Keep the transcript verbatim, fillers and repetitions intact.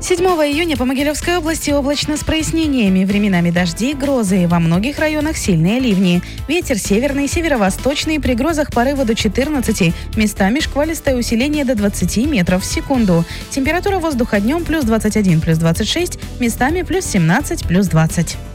седьмого июня по Могилевской области облачно с прояснениями. Временами дожди, грозы. Во многих районах сильные ливни. Ветер северный, северо-восточный. При грозах порывы до четырнадцати. Местами шквалистое усиление до двадцати метров в секунду. Температура воздуха днем плюс двадцать один, плюс двадцать шесть. Местами плюс семнадцать, плюс двадцать.